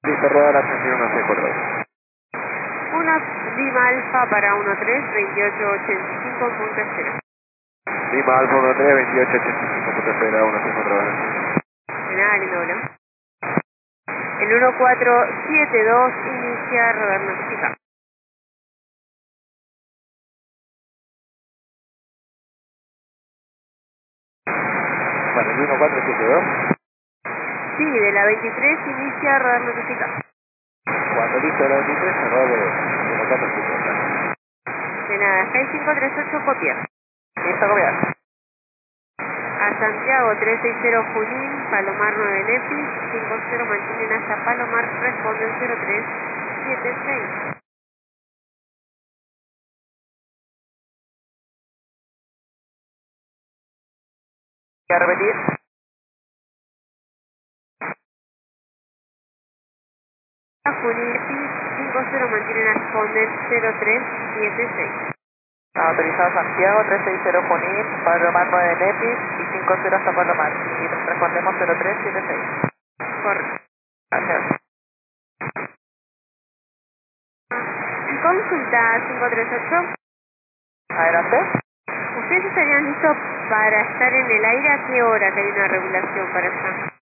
Listo, rueda la 31C42. 1 Lima Alfa para 13-2885.0. Lima Alfa 13, 2885.0, 1C42. De nada, lindo vuelo. El 1472 inicia radar notificado. Bueno, el 1472. Sí, de la 23 inicia radar notificado. Cuando listo la 23, cerrado de 1472. De nada, 6538 copia. Listo, copiar. A Santiago 360 Junín, Palomar 9 Nepis, 50 mantienen hasta Palomar, responden 0376. ¿Voy a repetir? Junín Nepis, 50 mantienen hasta responden 0376. Autorizado Santiago, 360 Junín, Palomar 9 Nepis y 50 hasta Palomar. Y respondemos 0376. Correcto. Gracias. Consulta 538. Adelante. ¿Ustedes estarían listos para estar en el aire? ¿A qué hora que hay una regulación para allá?